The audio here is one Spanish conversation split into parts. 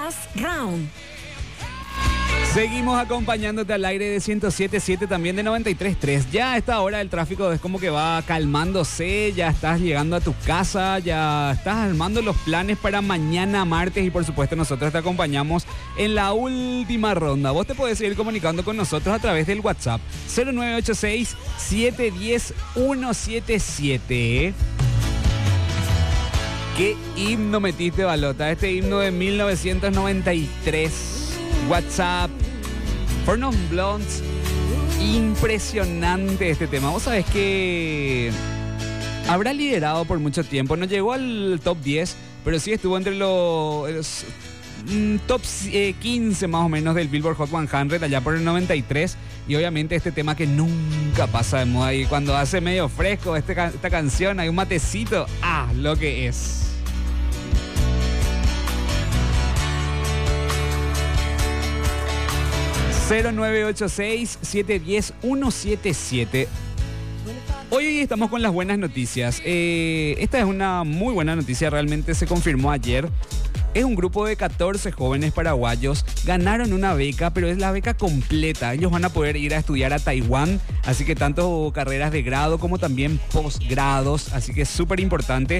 Last Round. Seguimos acompañándote al aire de 107.7, también de 93.3. Ya a esta hora el tráfico es como que va calmándose, ya estás llegando a tu casa, ya estás armando los planes para mañana martes y por supuesto nosotros te acompañamos en la última ronda. Vos te podés seguir comunicando con nosotros a través del WhatsApp 0986-710-177. ¿Qué himno metiste, Balota? Este himno de 1993. WhatsApp, For Non Blondes, impresionante este tema. Vos sabés que habrá liderado por mucho tiempo, no llegó al top 10, pero sí estuvo entre los top 15 más o menos del Billboard Hot 100 allá por el 93. Y obviamente este tema que nunca pasa de moda, y cuando hace medio fresco esta canción, hay un matecito, lo que es. (0986-710-177). Hoy estamos con las buenas noticias. Esta es una muy buena noticia, realmente se confirmó ayer. Es un grupo de 14 jóvenes paraguayos, ganaron una beca, pero es la beca completa. Ellos van a poder ir a estudiar a Taiwán, así que tanto carreras de grado como también posgrados, así que es súper importante.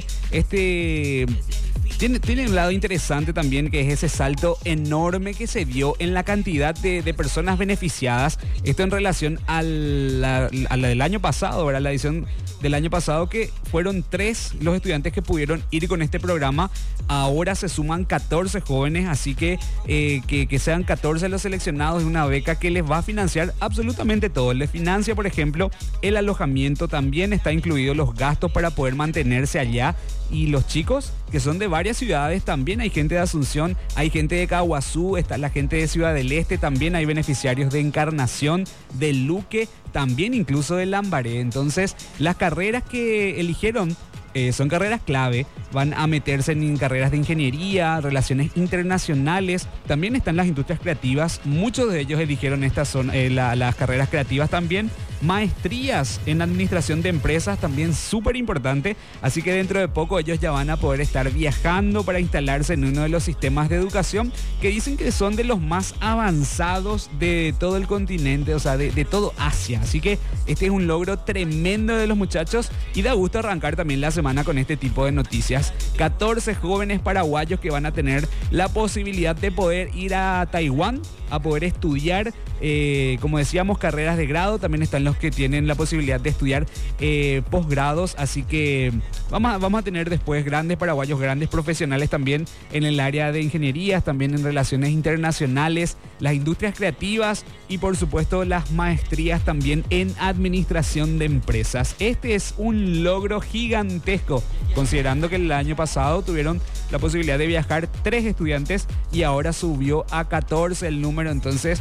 Tiene un lado interesante también, que es ese salto enorme que se dio en la cantidad de personas beneficiadas. Esto en relación a la del año pasado, ¿verdad? La edición del año pasado, que fueron 3 los estudiantes que pudieron ir con este programa. Ahora se suman 14 jóvenes, así que sean 14 los seleccionados de una beca que les va a financiar absolutamente todo. Les financia, por ejemplo, el alojamiento, también está incluido los gastos para poder mantenerse allá. Y los chicos que son de varias ciudades, también hay gente de Asunción, hay gente de Caguazú, está la gente de Ciudad del Este, también hay beneficiarios de Encarnación, de Luque, también incluso de Lambaré. Entonces, las carreras que eligieron son carreras clave, van a meterse en carreras de ingeniería, relaciones internacionales, también están las industrias creativas, muchos de ellos eligieron estas son las carreras creativas también, maestrías en administración de empresas, también súper importante, así que dentro de poco ellos ya van a poder estar viajando para instalarse en uno de los sistemas de educación que dicen que son de los más avanzados de todo el continente, o sea, de todo Asia, así que este es un logro tremendo de los muchachos y da gusto arrancar también la semana con este tipo de noticias. 14 jóvenes paraguayos que van a tener la posibilidad de poder ir a Taiwán a poder estudiar, como decíamos, carreras de grado. También están los que tienen la posibilidad de estudiar posgrados, así que vamos a tener después grandes paraguayos, grandes profesionales también en el área de ingenierías, también en relaciones internacionales, las industrias creativas y por supuesto las maestrías también en administración de empresas. Este es un logro gigantesco, considerando que el año pasado tuvieron la posibilidad de viajar 3 estudiantes y ahora subió a 14 el número. Entonces,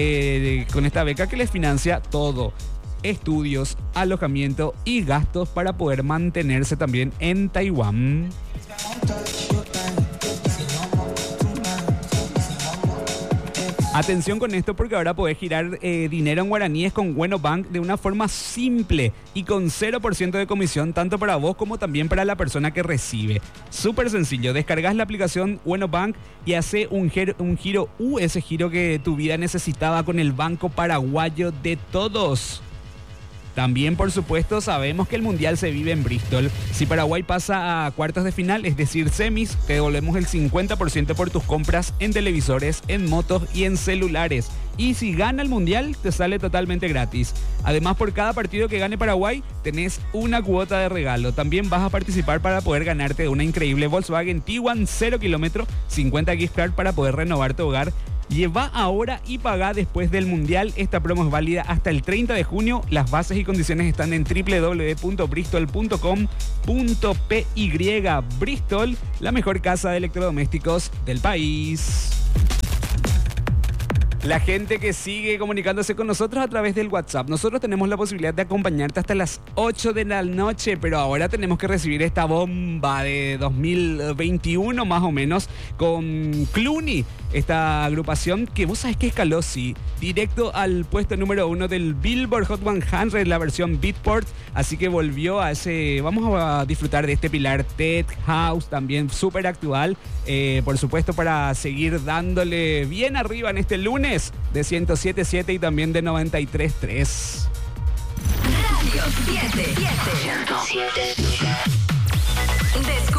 con esta beca que les financia todo, estudios, alojamiento y gastos para poder mantenerse también en Taiwán. Atención con esto, porque ahora podés girar dinero en guaraníes con Bueno Bank de una forma simple y con 0% de comisión, tanto para vos como también para la persona que recibe. Súper sencillo, descargas la aplicación Bueno Bank y hace un giro, ese giro que tu vida necesitaba con el Banco Paraguayo de Todos. También, por supuesto, sabemos que el Mundial se vive en Bristol. Si Paraguay pasa a cuartos de final, es decir, semis, te devolvemos el 50% por tus compras en televisores, en motos y en celulares. Y si gana el Mundial, te sale totalmente gratis. Además, por cada partido que gane Paraguay, tenés una cuota de regalo. También vas a participar para poder ganarte una increíble Volkswagen Tiguan 0 kilómetro, 50 gift card para poder renovar tu hogar. Lleva ahora y paga después del Mundial. Esta promo es válida hasta el 30 de junio. Las bases y condiciones están en www.bristol.com.py. Bristol, la mejor casa de electrodomésticos del país. La gente que sigue comunicándose con nosotros a través del WhatsApp. Nosotros tenemos la posibilidad de acompañarte hasta las 8 de la noche, pero ahora tenemos que recibir esta bomba de 2021 más o menos con Clooney. esta agrupación que vos sabés que escaló, sí, directo al puesto número 1 del Billboard Hot 100, la versión Beatport. Así que volvió a ese... Vamos a disfrutar de este pilar Tech House, también súper actual. Por supuesto, para seguir dándole bien arriba en este lunes de 107.7 y también de 93.3. Radio 7. 107.